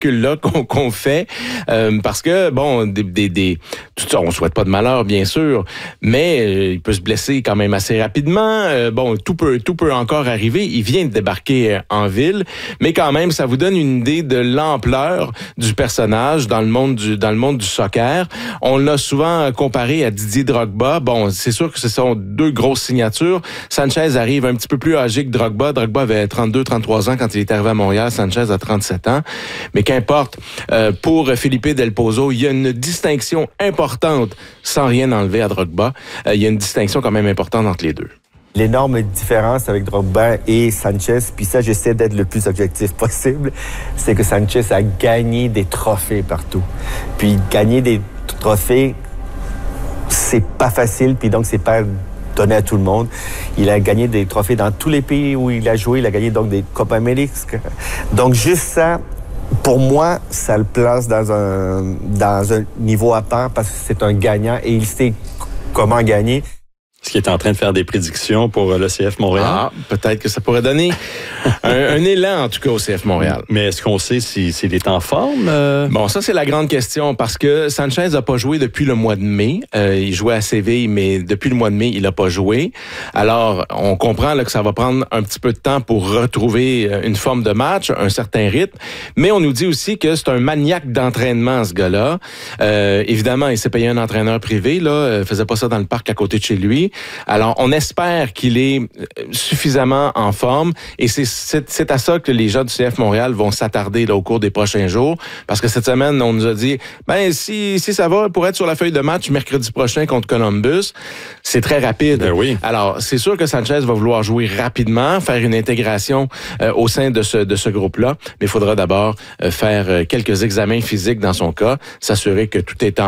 calcul-là qu'on fait, parce que, bon, tout ça, on souhaite pas de malheur, bien sûr, mais il peut se blesser quand même assez rapidement. Bon, tout peut encore arriver. Il vient de débarquer en ville, mais quand même, ça vous donne une idée de l'ampleur du personnage dans le monde du soccer. On l'a souvent comparé à Didier Drogba. Bon, c'est sûr que ce sont deux grosses signatures. Sanchez arrive un petit peu plus âgé que Drogba. Drogba avait 32-33 ans quand il est arrivé à Montréal. Sanchez a 37 ans. Mais qu'importe, pour Felipe Del Pozo, il y a une distinction importante, sans rien enlever à Drogba. Il y a une distinction quand même importante entre les deux. L'énorme différence avec Drogba et Sanchez, puis ça, j'essaie d'être le plus objectif possible, c'est que Sanchez a gagné des trophées partout. Puis gagner des trophées, c'est pas facile, puis donc c'est pas donné à tout le monde. Il a gagné des trophées dans tous les pays où il a joué. Il a gagné donc des Copa América. Donc juste ça, pour moi, ça le place dans un niveau à part parce que c'est un gagnant et il sait comment gagner. Est-ce qu'il est en train de faire des prédictions pour le CF Montréal? Ah, peut-être que ça pourrait donner un élan, en tout cas, au CF Montréal. Mais est-ce qu'on sait s'il est en forme? Bon, ça, c'est la grande question, parce que Sanchez n'a pas joué depuis le mois de mai. Il jouait à Séville, mais depuis le mois de mai, il n'a pas joué. Alors, on comprend là, que ça va prendre un petit peu de temps pour retrouver une forme de match, un certain rythme. Mais on nous dit aussi que c'est un maniaque d'entraînement, ce gars-là. Évidemment, il s'est payé un entraîneur privé, là. Il faisait pas ça dans le parc à côté de chez lui. Alors, on espère qu'il est suffisamment en forme et c'est à ça que les gens du CF Montréal vont s'attarder là, au cours des prochains jours parce que cette semaine, on nous a dit, si ça va, pour être sur la feuille de match mercredi prochain contre Columbus, c'est très rapide. Ben oui. Alors, c'est sûr que Sanchez va vouloir jouer rapidement, faire une intégration au sein de ce groupe-là, mais il faudra d'abord faire quelques examens physiques dans son cas, s'assurer que tout est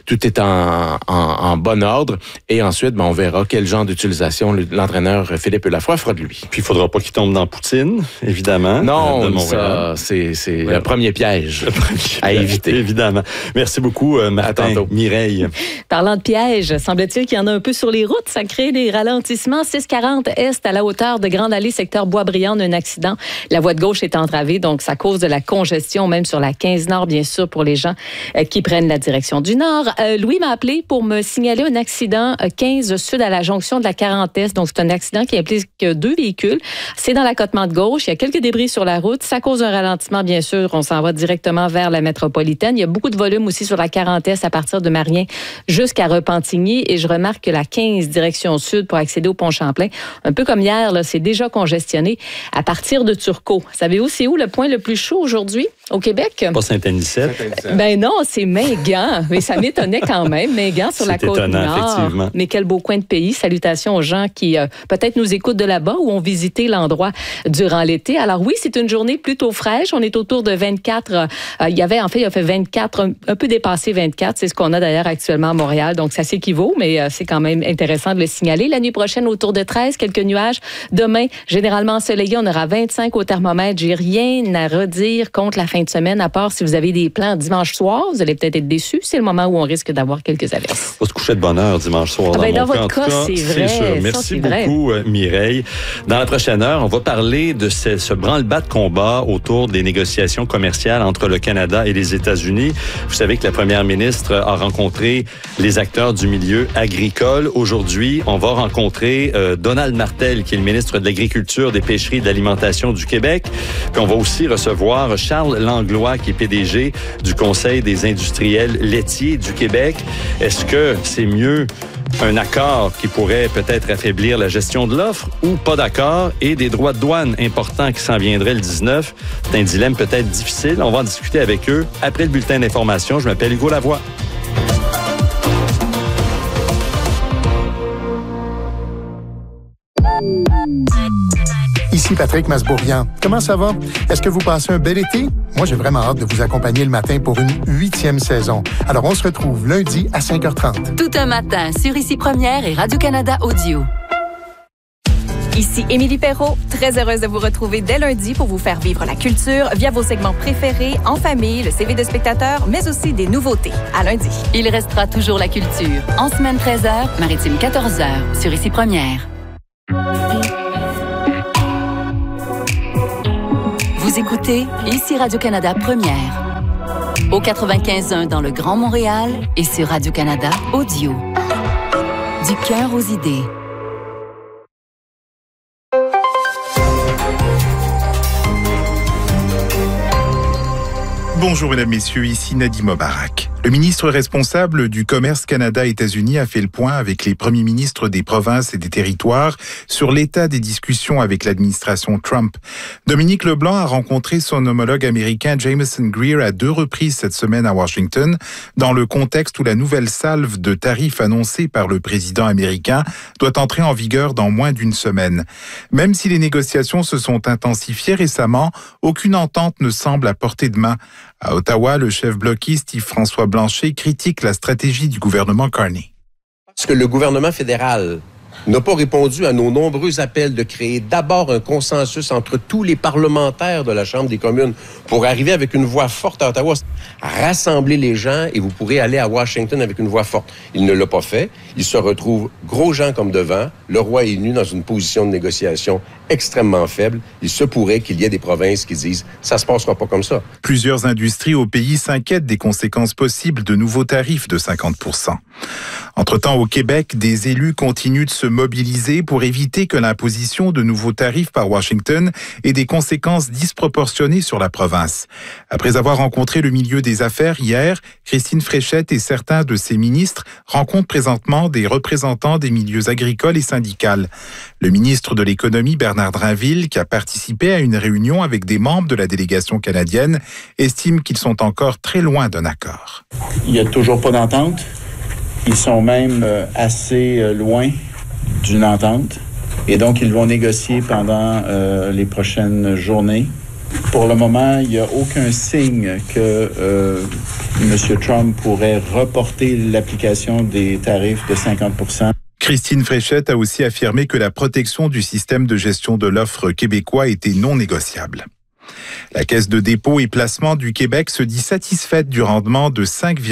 en bon ordre et ensuite, on verra quel genre d'utilisation l'entraîneur Philippe Lafroy fera de lui. Puis il ne faudra pas qu'il tombe dans Poutine, évidemment. Non, ça, c'est le premier piège à éviter. Évidemment. Merci beaucoup, Martin. Mireille. Parlant de pièges, semble-t-il qu'il y en a un peu sur les routes. Ça crée des ralentissements. 640 Est à la hauteur de Grande Allée, secteur Boisbriand, un accident. La voie de gauche est entravée, donc ça cause de la congestion, même sur la 15 Nord, bien sûr, pour les gens qui prennent la direction du Nord. Louis m'a appelé pour me signaler un accident 15 Sud à la jonction de la 40 Est. Donc, c'est un accident qui implique 2 véhicules. C'est dans l'accotement de gauche. Il y a quelques débris sur la route. Ça cause un ralentissement, bien sûr. On s'en va directement vers la métropolitaine. Il y a beaucoup de volume aussi sur la 40 Est à partir de Marien jusqu'à Repentigny. Et je remarque que la 15 direction sud pour accéder au pont Champlain, un peu comme hier, là, c'est déjà congestionné à partir de Turcot. Savez-vous, c'est où le point le plus chaud aujourd'hui au Québec? Pas Saint-Anicette. Ben non, c'est Mingan. Mais ça m'étonnait quand même. Mingan sur la côte nord. Effectivement. Mais quel beau coin de pays. Salutations aux gens qui peut-être nous écoutent de là-bas ou ont visité l'endroit durant l'été. Alors oui, c'est une journée plutôt fraîche. On est autour de 24. Il a fait 24, un peu dépassé 24. C'est ce qu'on a d'ailleurs actuellement à Montréal. Donc ça s'équivaut, mais c'est quand même intéressant de le signaler. La nuit prochaine, autour de 13, quelques nuages. Demain, généralement ensoleillé, on aura 25 au thermomètre. J'ai rien à redire contre la fin de semaine, à part si vous avez des plans dimanche soir. Vous allez peut-être être déçus. C'est le moment où on risque d'avoir quelques averses. On va se coucher de bonne heure dimanche soir. Dans votre cas, c'est vrai. C'est sûr. Merci beaucoup, Mireille. Dans la prochaine heure, on va parler de ce branle-bas de combat autour des négociations commerciales entre le Canada et les États-Unis. Vous savez que la première ministre a rencontré les acteurs du milieu agricole. Aujourd'hui, on va rencontrer Donald Martel, qui est le ministre de l'Agriculture, des Pêcheries et de l'Alimentation du Québec. Puis on va aussi recevoir Charles Langlois, qui est PDG du Conseil des industriels laitiers du Québec. Est-ce que c'est mieux un accord qui pourrait peut-être affaiblir la gestion de l'offre ou pas d'accord et des droits de douane importants qui s'en viendraient le 19? C'est un dilemme peut-être difficile. On va en discuter avec eux après le bulletin d'information. Je m'appelle Hugo Lavoie. Ici Patrick Masbourian. Comment ça va? Est-ce que vous passez un bel été? Moi, j'ai vraiment hâte de vous accompagner le matin pour une 8e saison. Alors, on se retrouve lundi à 5h30. Tout un matin sur Ici Première et Radio-Canada Audio. Ici Émilie Perrault, très heureuse de vous retrouver dès lundi pour vous faire vivre la culture via vos segments préférés, en famille, le CV de spectateur, mais aussi des nouveautés. À lundi. Il restera toujours la culture. En semaine 13h, maritime 14h, sur Ici Première. Vous écoutez Ici Radio-Canada Première. Au 95.1 dans le Grand Montréal et sur Radio-Canada Audio. Du cœur aux idées. Bonjour mesdames, messieurs, ici Nadim Mobarak. Le ministre responsable du commerce Canada-États-Unis a fait le point avec les premiers ministres des provinces et des territoires sur l'état des discussions avec l'administration Trump. Dominique Leblanc a rencontré son homologue américain Jameson Greer à 2 reprises cette semaine à Washington, dans le contexte où la nouvelle salve de tarifs annoncée par le président américain doit entrer en vigueur dans moins d'une semaine. Même si les négociations se sont intensifiées récemment, aucune entente ne semble à portée de main. À Ottawa, le chef bloquiste Yves-François Blanchet critique la stratégie du gouvernement Carney. Parce que le gouvernement fédéral n'a pas répondu à nos nombreux appels de créer d'abord un consensus entre tous les parlementaires de la Chambre des communes pour arriver avec une voix forte à Ottawa, rassembler les gens et vous pourrez aller à Washington avec une voix forte. Il ne l'a pas fait. Il se retrouve gros gens comme devant. Le roi est nu dans une position de négociation extrêmement faible. Il se pourrait qu'il y ait des provinces qui disent « ça se passera pas comme ça ». Plusieurs industries au pays s'inquiètent des conséquences possibles de nouveaux tarifs de 50%. Entre-temps, au Québec, des élus continuent de se mobiliser pour éviter que l'imposition de nouveaux tarifs par Washington ait des conséquences disproportionnées sur la province. Après avoir rencontré le milieu des affaires hier, Christine Fréchette et certains de ses ministres rencontrent présentement des représentants des milieux agricoles et syndicaux. Le ministre de l'Économie, Bernard Drinville, qui a participé à une réunion avec des membres de la délégation canadienne, estime qu'ils sont encore très loin d'un accord. Il n'y a toujours pas d'entente. Ils sont même assez loin d'une entente. Et donc, ils vont négocier pendant les prochaines journées. Pour le moment, il n'y a aucun signe que M. Trump pourrait reporter l'application des tarifs de 50%. Christine Fréchette a aussi affirmé que la protection du système de gestion de l'offre québécois était non négociable. La Caisse de dépôt et placement du Québec se dit satisfaite du rendement de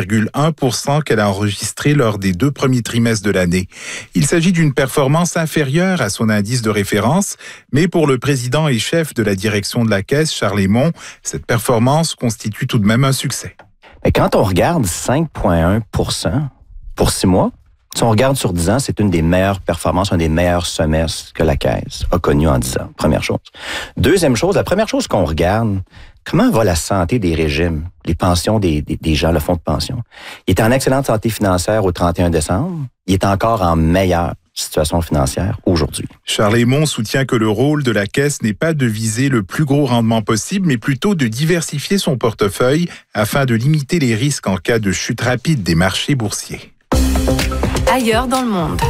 5,1% qu'elle a enregistré lors des 2 premiers trimestres de l'année. Il s'agit d'une performance inférieure à son indice de référence, mais pour le président et chef de la direction de la Caisse, Charles Hémon, cette performance constitue tout de même un succès. Mais quand on regarde 5,1% pour 6 mois, si on regarde sur 10 ans, c'est une des meilleures performances, un des meilleurs semestres que la Caisse a connu en 10 ans. Première chose. Deuxième chose, la première chose qu'on regarde, comment va la santé des régimes, les pensions des gens, le fonds de pension. Il est en excellente santé financière au 31 décembre. Il est encore en meilleure situation financière aujourd'hui. Charles Hémon soutient que le rôle de la Caisse n'est pas de viser le plus gros rendement possible, mais plutôt de diversifier son portefeuille afin de limiter les risques en cas de chute rapide des marchés boursiers. Ailleurs dans le monde.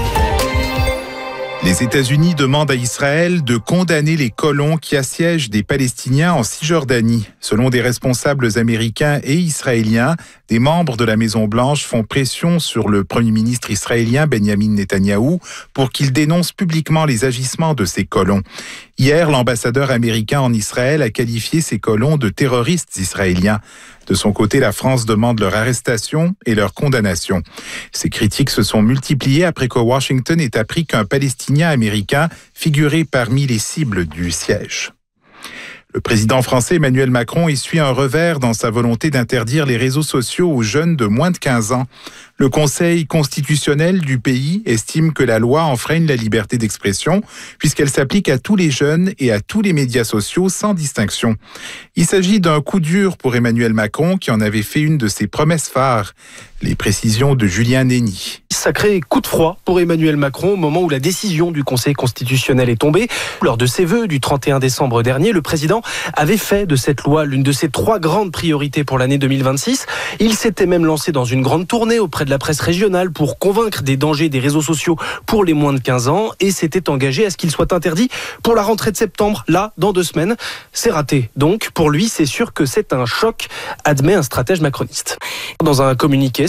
Les États-Unis demandent à Israël de condamner les colons qui assiègent des Palestiniens en Cisjordanie. Selon des responsables américains et israéliens, des membres de la Maison-Blanche font pression sur le premier ministre israélien Benjamin Netanyahou pour qu'il dénonce publiquement les agissements de ces colons. Hier, l'ambassadeur américain en Israël a qualifié ces colons de terroristes israéliens. De son côté, la France demande leur arrestation et leur condamnation. Ces critiques se sont multipliées après que Washington ait appris qu'un Palestinien américain figurait parmi les cibles du siège. Le président français Emmanuel Macron essuie un revers dans sa volonté d'interdire les réseaux sociaux aux jeunes de moins de 15 ans. Le Conseil constitutionnel du pays estime que la loi enfreint la liberté d'expression puisqu'elle s'applique à tous les jeunes et à tous les médias sociaux sans distinction. Il s'agit d'un coup dur pour Emmanuel Macron qui en avait fait une de ses promesses phares. Les précisions de Julien Nény. Sacré coup de froid pour Emmanuel Macron au moment où la décision du Conseil constitutionnel est tombée. Lors de ses vœux du 31 décembre dernier, le président avait fait de cette loi l'une de ses 3 grandes priorités pour l'année 2026. Il s'était même lancé dans une grande tournée auprès de la presse régionale pour convaincre des dangers des réseaux sociaux pour les moins de 15 ans et s'était engagé à ce qu'il soit interdit pour la rentrée de septembre, là, dans 2 semaines. C'est raté. Donc, pour lui, c'est sûr que c'est un choc, admet un stratège macroniste. Dans un communiqué,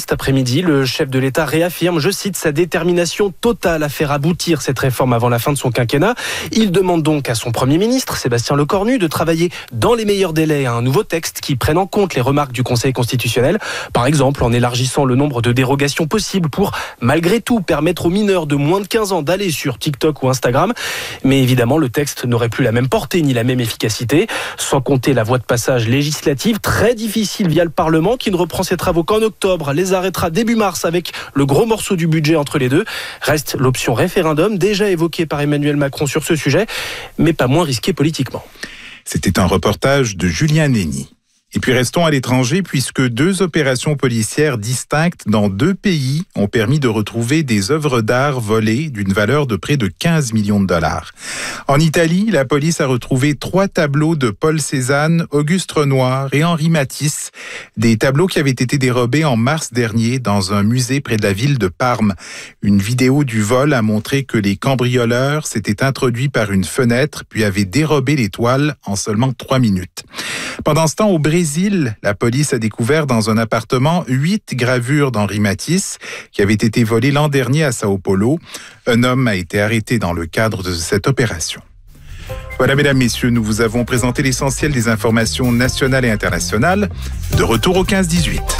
cet après-midi. Le chef de l'État réaffirme, je cite, sa détermination totale à faire aboutir cette réforme avant la fin de son quinquennat. Il demande donc à son Premier ministre, Sébastien Lecornu, de travailler dans les meilleurs délais à un nouveau texte qui prenne en compte les remarques du Conseil constitutionnel. Par exemple, en élargissant le nombre de dérogations possibles pour, malgré tout, permettre aux mineurs de moins de 15 ans d'aller sur TikTok ou Instagram. Mais évidemment, le texte n'aurait plus la même portée ni la même efficacité. Sans compter la voie de passage législative, très difficile via le Parlement, qui ne reprend ses travaux qu'en octobre, les arrêtera début mars avec le gros morceau du budget entre les deux. Reste l'option référendum, déjà évoquée par Emmanuel Macron sur ce sujet, mais pas moins risquée politiquement. C'était un reportage de Julien Nény. Et puis restons à l'étranger puisque 2 opérations policières distinctes dans 2 pays ont permis de retrouver des œuvres d'art volées d'une valeur de près de 15 millions de dollars. En Italie, la police a retrouvé 3 tableaux de Paul Cézanne, Auguste Renoir et Henri Matisse, des tableaux qui avaient été dérobés en mars dernier dans un musée près de la ville de Parme. Une vidéo du vol a montré que les cambrioleurs s'étaient introduits par une fenêtre puis avaient dérobé les toiles en seulement 3 minutes. Pendant ce temps, au Brésil, la police a découvert dans un appartement 8 gravures d'Henri Matisse qui avaient été volées l'an dernier à Sao Paulo. Un homme a été arrêté dans le cadre de cette opération. Voilà, mesdames, messieurs, nous vous avons présenté l'essentiel des informations nationales et internationales. De retour au 15-18.